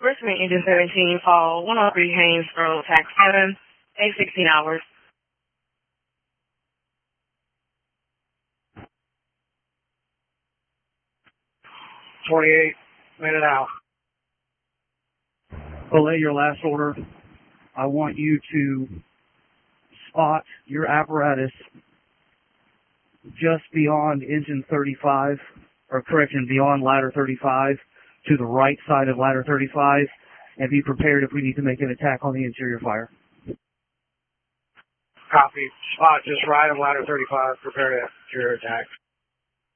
Richmond Engine 17, call 103 Haynesboro, tax 7, 816 hours. 28, made it out. Belay your last order. I want you to spot your apparatus just beyond engine 35, or correction, beyond ladder 35, to the right side of ladder 35, and be prepared if we need to make an attack on the interior fire. Copy. Spot just right of ladder 35. Prepare to your attack.